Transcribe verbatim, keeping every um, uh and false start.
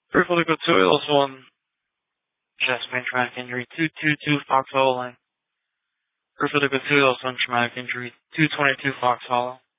Proof of liquid soils, one chest pain traumatic injury, two two two Fox Hollow Line. Proof of liquid soils, one traumatic injury, two twenty-two Fox Hollow.